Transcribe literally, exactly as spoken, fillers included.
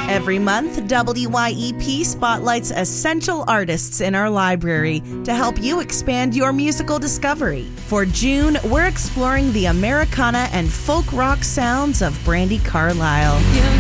Every month, W Y E P spotlights essential artists in our library to help you expand your musical discovery. For June, we're exploring the Americana and folk rock sounds of Brandi Carlile.